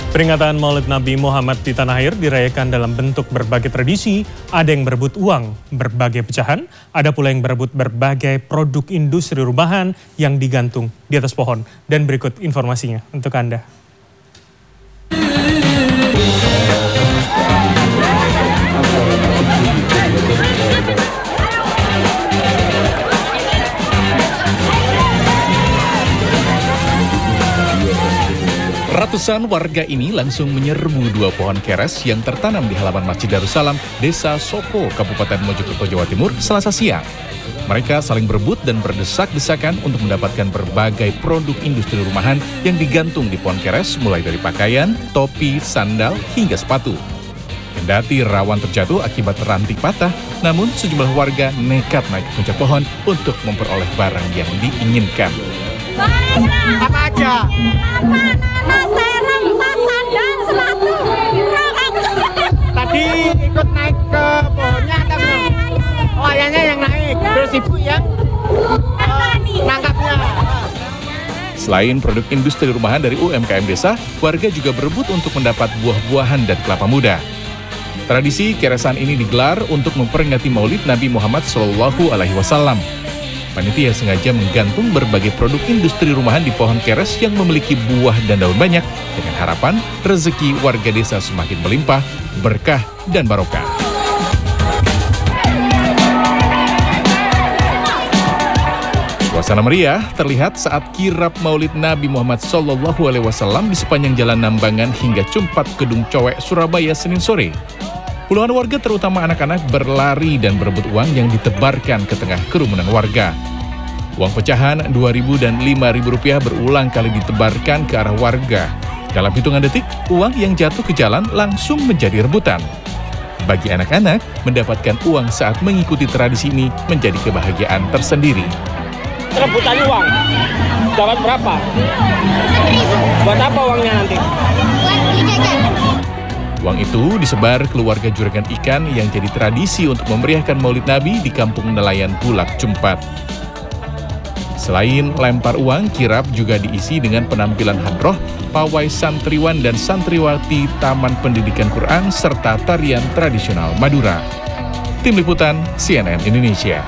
Peringatan Maulid Nabi Muhammad di tanah air dirayakan dalam bentuk berbagai tradisi. Ada yang berebut uang, berbagai pecahan, ada pula yang berebut berbagai produk industri rumahan yang digantung di atas pohon. Dan berikut informasinya untuk Anda. Ratusan warga ini langsung menyerbu dua pohon keres yang tertanam di halaman Masjid Darussalam, Desa Soko, Kabupaten Mojokerto, Jawa Timur, Selasa siang. Mereka saling berebut dan berdesak-desakan untuk mendapatkan berbagai produk industri rumahan yang digantung di pohon keres, mulai dari pakaian, topi, sandal, hingga sepatu. Kendati rawan terjatuh akibat ranting patah, namun sejumlah warga nekat naik ke puncak pohon untuk memperoleh barang yang diinginkan. Apa aja? Serem, sandal, sepatu. Tadi ikut naik ke pohonnya atau belum? Oh, ayahnya yang naik, terus ibu yang nangkapnya. Selain produk industri rumahan dari UMKM desa, warga juga berebut untuk mendapat buah-buahan dan kelapa muda. Tradisi keresan ini digelar untuk memperingati Maulid Nabi Muhammad SAW. Panitia sengaja menggantung berbagai produk industri rumahan di pohon keres yang memiliki buah dan daun banyak dengan harapan rezeki warga desa semakin melimpah, berkah, dan barokah. Suasana meriah terlihat saat kirap Maulid Nabi Muhammad SAW di sepanjang Jalan Nambangan hingga Cumpat Gedung Cowek, Surabaya, Senin sore. Puluhan warga terutama anak-anak berlari dan berebut uang yang ditebarkan ke tengah kerumunan warga. Uang pecahan Rp2.000 dan Rp5.000 berulang kali ditebarkan ke arah warga. Dalam hitungan detik, uang yang jatuh ke jalan langsung menjadi rebutan. Bagi anak-anak, mendapatkan uang saat mengikuti tradisi ini menjadi kebahagiaan tersendiri. Rebutan uang, dapat berapa? Buat apa uangnya nanti? Buat beli jajan. Uang itu disebar keluarga juragan ikan yang jadi tradisi untuk memeriahkan Maulid Nabi di Kampung Nelayan Bulak, Cumpat. Selain lempar uang, kirap juga diisi dengan penampilan hadroh, pawai santriwan dan santriwati Taman Pendidikan Quran, serta tarian tradisional Madura. Tim Liputan CNN Indonesia.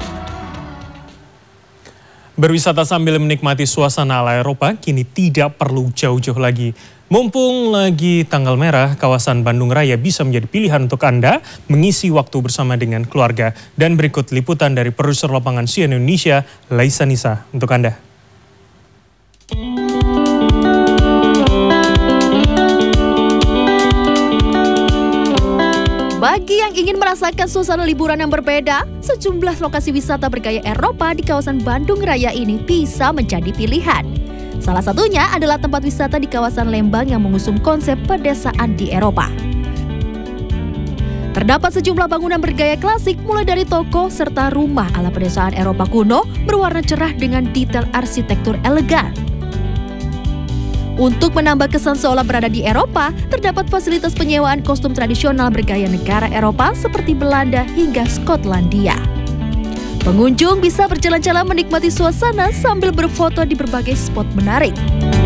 Berwisata sambil menikmati suasana ala Eropa kini tidak perlu jauh-jauh lagi. Mumpung lagi tanggal merah, kawasan Bandung Raya bisa menjadi pilihan untuk Anda mengisi waktu bersama dengan keluarga. Dan berikut liputan dari produser lapangan CNN Indonesia, Laisa Nisa, untuk Anda. Bagi yang ingin merasakan suasana liburan yang berbeda, sejumlah lokasi wisata bergaya Eropa di kawasan Bandung Raya ini bisa menjadi pilihan. Salah satunya adalah tempat wisata di kawasan Lembang yang mengusung konsep pedesaan di Eropa. Terdapat sejumlah bangunan bergaya klasik mulai dari toko serta rumah ala pedesaan Eropa kuno berwarna cerah dengan detail arsitektur elegan. Untuk menambah kesan seolah berada di Eropa, terdapat fasilitas penyewaan kostum tradisional bergaya negara Eropa seperti Belanda hingga Skotlandia. Pengunjung bisa berjalan-jalan menikmati suasana sambil berfoto di berbagai spot menarik.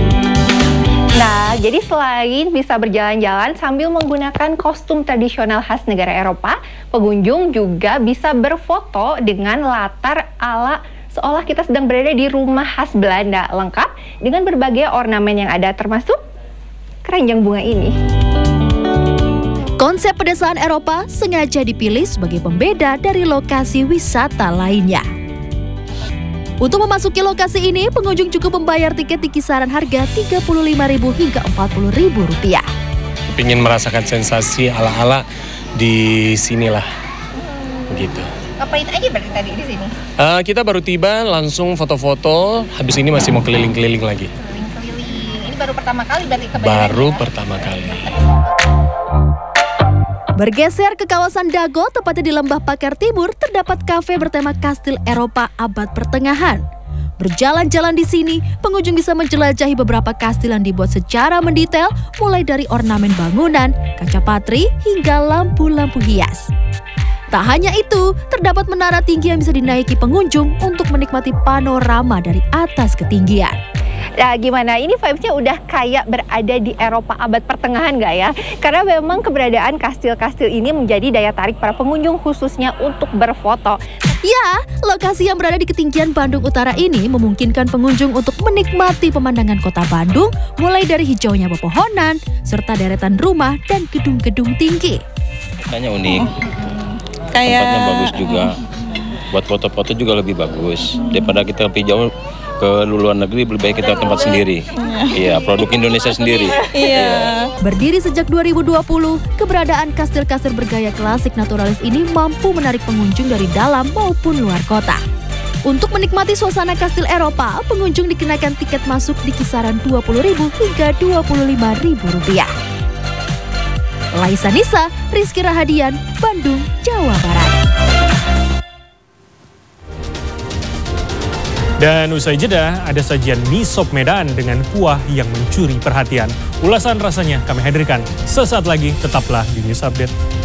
Nah, jadi selain bisa berjalan-jalan sambil menggunakan kostum tradisional khas negara Eropa, pengunjung juga bisa berfoto dengan latar ala seolah kita sedang berada di rumah khas Belanda, lengkap dengan berbagai ornamen yang ada termasuk keranjang bunga ini. Konsep pedesaan Eropa sengaja dipilih sebagai pembeda dari lokasi wisata lainnya. Untuk memasuki lokasi ini, pengunjung cukup membayar tiket di kisaran harga Rp35.000 hingga Rp40.000. Ingin merasakan sensasi ala-ala di sinilah, begitu. Ngapain aja berarti tadi di sini? Kita baru tiba, langsung foto-foto. Habis ini masih mau keliling-keliling lagi. Keliling-keliling. Ini baru pertama kali berarti ke Bandung? Baru pertama kali. Bergeser ke kawasan Dago, tepatnya di Lembah Pakar Timur, terdapat kafe bertema kastil Eropa abad pertengahan. Berjalan-jalan di sini, pengunjung bisa menjelajahi beberapa kastil yang dibuat secara mendetail, mulai dari ornamen bangunan, kaca patri, hingga lampu-lampu hias. Tak hanya itu, terdapat menara tinggi yang bisa dinaiki pengunjung untuk menikmati panorama dari atas ketinggian. Nah, gimana? Ini vibes-nya udah kayak berada di Eropa abad pertengahan nggak ya? Karena memang keberadaan kastil-kastil ini menjadi daya tarik para pengunjung khususnya untuk berfoto. Ya, lokasi yang berada di ketinggian Bandung Utara ini memungkinkan pengunjung untuk menikmati pemandangan kota Bandung, mulai dari hijaunya pepohonan, serta deretan rumah dan gedung-gedung tinggi. Kayaknya unik, tempatnya bagus juga. Buat foto-foto juga lebih bagus daripada kita pergi jauh ke luar negeri. Lebih baik kita tempat sendiri. Iya, produk Indonesia sendiri. Iya. Berdiri sejak 2020, keberadaan kastil-kastil bergaya klasik naturalis ini mampu menarik pengunjung dari dalam maupun luar kota. Untuk menikmati suasana kastil Eropa, pengunjung dikenakan tiket masuk di kisaran Rp20.000 hingga Rp25.000. Laisa Nisa, Rizky Rahadian, Bandung, Jawa Barat. Dan usai jeda, ada sajian mie sop Medan dengan kuah yang mencuri perhatian. Ulasan rasanya kami hadirkan sesaat lagi, tetaplah di News Update.